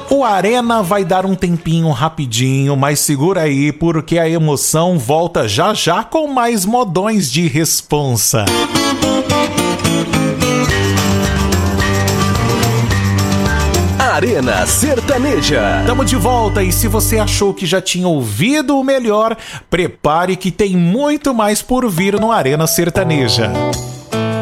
O Arena vai dar um tempinho rapidinho, mas segura aí porque a emoção volta já já com mais modões de responsa. Arena Sertaneja. Tamo de volta e se você achou que já tinha ouvido o melhor, prepare que tem muito mais por vir no Arena Sertaneja.